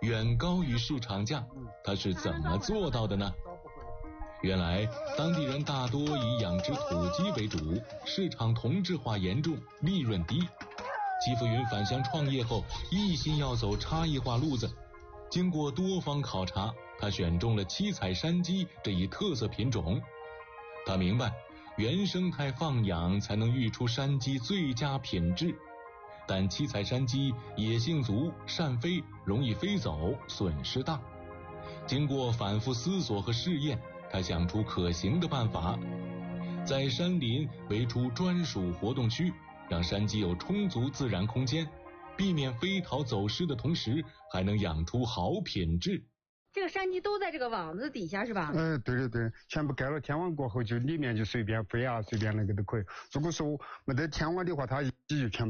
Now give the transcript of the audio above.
远高于市场价，他是怎么做到的呢？原来当地人大多以养殖土鸡为主，市场同质化严重，利润低。季福云返乡创业后，一心要走差异化路子。经过多方考察，他选中了七彩山鸡这一特色品种。他明白，原生态放养才能育出山鸡最佳品质。但七彩山鸡野性足，善飞，容易飞走，损失大。经过反复思索和试验，他想出可行的办法，在山林围出专属活动区，让山鸡有充足自然空间，避免飞逃走失的同时，还能养出好品质。 这个山鸡都在这个网子底下是吧？ 对，全部盖了天网过后，就里面就随便飞啊，随便那个都可以。如果说没得天网的话，它一起就全部